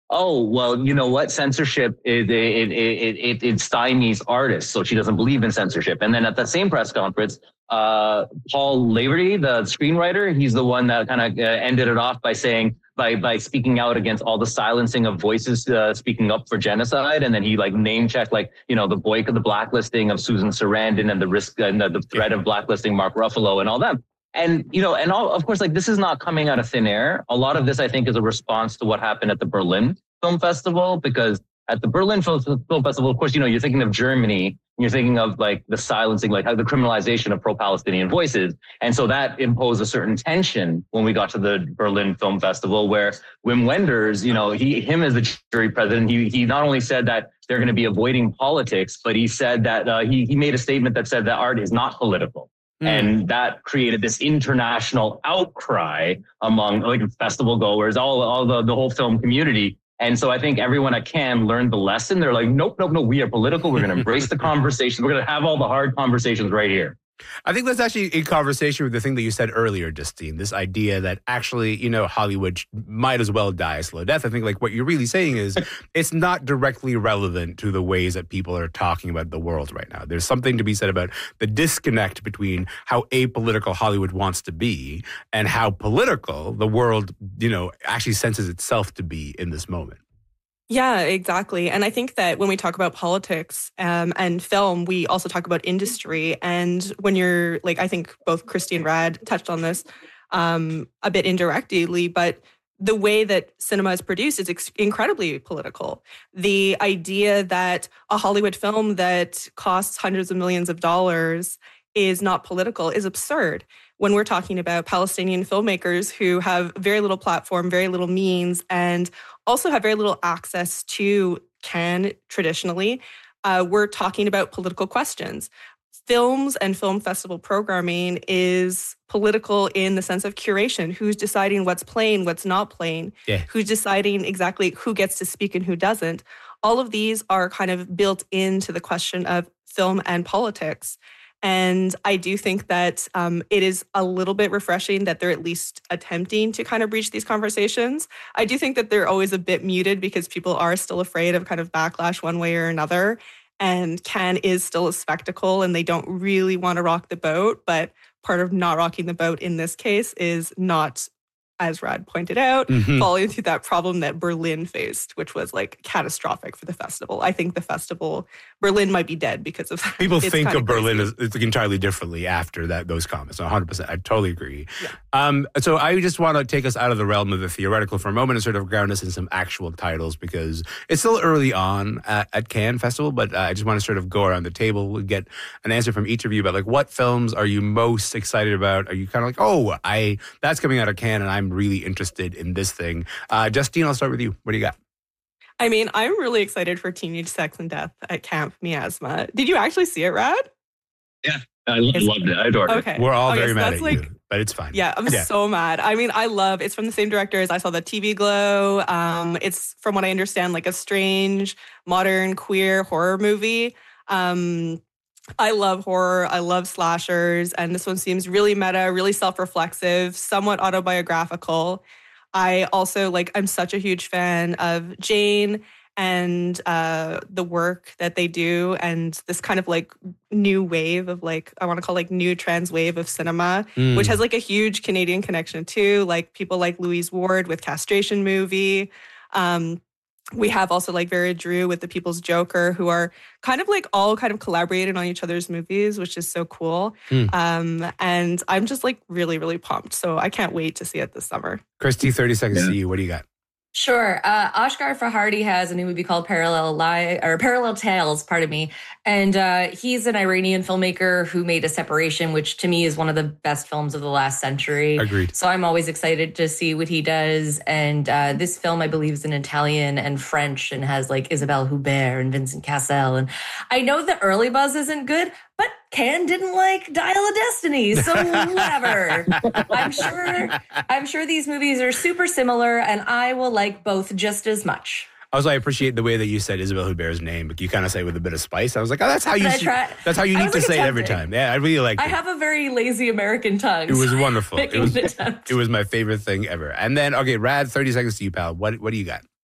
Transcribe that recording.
oh, well, you know what? Censorship, it stymies artists. So she doesn't believe in censorship. And then at that same press conference, Paul Laverty, the screenwriter, he's the one that kind of ended it off by saying, by speaking out against all the silencing of voices speaking up for genocide. And then he like name checked, like, you know, the boycott, the blacklisting of Susan Sarandon and the risk and the threat of blacklisting Mark Ruffalo and all that. And, you know, and all, of course, like this is not coming out of thin air. A lot of this, I think, is a response to what happened at the Berlin Film Festival, because at the Berlin Film Festival, of course, you know, you're thinking of Germany, you're thinking of like the silencing, like the criminalization of pro-Palestinian voices. And so that imposed a certain tension when we got to the Berlin Film Festival, where Wim Wenders, you know, him as the jury president, he not only said that they're going to be avoiding politics, but he said that he made a statement that said that art is not political. And that created this international outcry among like festival goers, all the whole film community. And so I think everyone at Cannes learned the lesson. They're like, nope, we are political. We're going to embrace the conversation. We're going to have all the hard conversations right here. I think that's actually in conversation with the thing that you said earlier, Justine, this idea that actually, you know, Hollywood might as well die a slow death. I think like what you're really saying is it's not directly relevant to the ways that people are talking about the world right now. There's something to be said about the disconnect between how apolitical Hollywood wants to be and how political the world, you know, actually senses itself to be in this moment. Yeah, exactly. And I think that when we talk about politics and film, we also talk about industry. And when you're like, I think both Christy and Rad touched on this a bit indirectly, but the way that cinema is produced is incredibly political. The idea that a Hollywood film that costs hundreds of millions of dollars is not political is absurd. When we're talking about Palestinian filmmakers who have very little platform, very little means, and also have very little access to Cannes traditionally, we're talking about political questions. Films and film festival programming is political in the sense of curation. Who's deciding what's playing, what's not playing? Yeah. Who's deciding exactly who gets to speak and who doesn't? All of these are kind of built into the question of film and politics. And I do think that it is a little bit refreshing that they're at least attempting to kind of breach these conversations. I do think that they're always a bit muted because people are still afraid of kind of backlash one way or another. And Cannes is still a spectacle and they don't really want to rock the boat. But part of not rocking the boat in this case is not, as Rad pointed out, falling through that problem that Berlin faced, which was like catastrophic for the festival. I think the festival, Berlin might be dead because of that. People think of Berlin as entirely differently after those comments. 100%. I totally agree. Yeah. So I just want to take us out of the realm of the theoretical for a moment and sort of ground us in some actual titles, because it's still early on at Cannes Festival, but I just want to sort of go around the table and get an answer from each of you about like what films are you most excited about? Are you kind of like, oh, that's coming out of Cannes and I'm really interested in this thing. Justine, I'll start with you. What do you got? I mean, I'm really excited for Teenage Sex and Death at Camp Miasma. Did you actually see it, Rad? Yeah, I loved it. I adored it. We're all very mad at you, but it's fine. Yeah, I'm so mad. I mean, it's from the same directors. I saw the TV Glow. It's, from what I understand, like a strange, modern, queer horror movie. I love horror. I love slashers. And this one seems really meta, really self-reflexive, somewhat autobiographical. I also, I'm such a huge fan of Jane and the work that they do, and this kind of new wave of I want to call new trans wave of cinema, which has a huge Canadian connection too. People like Louise Ward with Castration Movie. We have also Vera Drew with The People's Joker, who are kind of all kind of collaborating on each other's movies, which is so cool. And I'm just really, really pumped. So I can't wait to see it this summer. Christy, 30 seconds to you. What do you got? Sure. Ashghar Farhadi has a new movie called Parallel Tales, pardon me. And he's an Iranian filmmaker who made A Separation, which to me is one of the best films of the last century. Agreed. So I'm always excited to see what he does. And this film, I believe, is in Italian and French and has Isabelle Huppert and Vincent Cassel. And I know the early buzz isn't good, but Cannes didn't like Dial of Destiny, so whatever. I'm sure these movies are super similar, and I will like both just as much. Also, I appreciate the way that you said Isabelle Huppert's name, but you kind of say it with a bit of spice. I was like, oh, that's how you need to say it every time. Yeah, I really liked it. I have a very lazy American tongue. It was wonderful. It was my favorite thing ever. And then, okay, Rad, 30 seconds to you, pal. What do you got?